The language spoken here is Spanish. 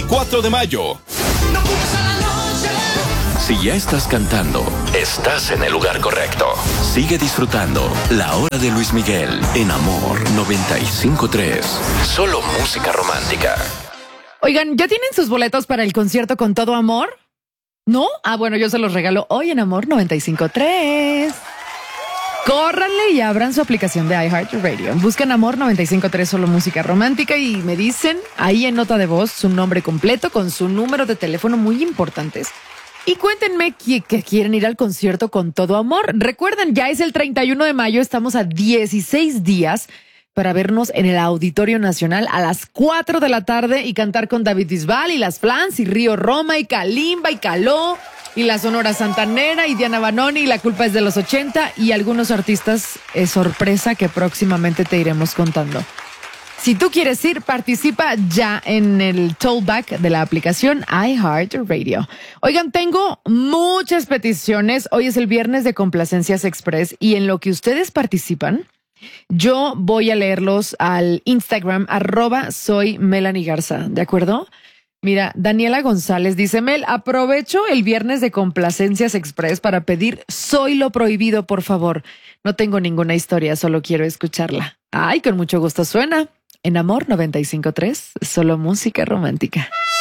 4 de mayo. Si ya estás cantando, estás en el lugar correcto. Sigue disfrutando La Hora de Luis Miguel en Amor 95.3. Solo música romántica. Oigan, ¿ya tienen sus boletos para el concierto Con Todo Amor? ¿No? Ah, bueno, yo se los regalo hoy en Amor 95.3. Córranle y abran su aplicación de iHeartRadio. Buscan Amor 95.3 Solo música romántica y me dicen ahí en nota de voz su nombre completo con su número de teléfono muy importantes. Y cuéntenme que quieren ir al concierto Con Todo Amor. Recuerden, ya es el 31 de mayo, estamos a 16 días para vernos en el Auditorio Nacional a las 4 de la tarde y cantar con David Bisbal y Las Flans y Río Roma y Kalimba y Caló y la Sonora Santanera y Diana Banoni y La Culpa es de los 80 y algunos artistas sorpresa que próximamente te iremos contando. Si tú quieres ir, participa ya en el tollback de la aplicación iHeartRadio. Oigan, tengo muchas peticiones. Hoy es el viernes de Complacencias Express y en lo que ustedes participan, yo voy a leerlos al Instagram, @soyMelanieGarza, ¿de acuerdo? Mira, Daniela González dice, Mel, aprovecho el viernes de Complacencias Express para pedir Soy lo prohibido, por favor. No tengo ninguna historia, solo quiero escucharla. Ay, con mucho gusto suena. En Amor 95.3, solo música romántica.